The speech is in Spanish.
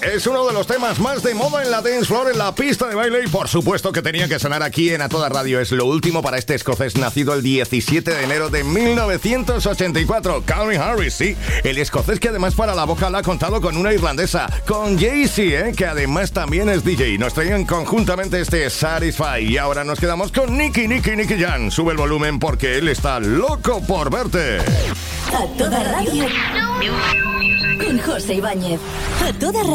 Es uno de los temas más de moda en la dance floor, en la pista de baile, y por supuesto que tenía que sonar aquí en A Toda Radio. Es lo último para este escocés nacido el 17 de enero de 1984. Calvin Harris, sí, el escocés que además para la vocal ha contado con una irlandesa, con Jay-Z, que además también es DJ. Nos traían conjuntamente este Satisfy y ahora nos quedamos con Nicky Jam. Sube el volumen porque él está loco por verte. A Toda Radio con José Ibáñez. A Toda Radio.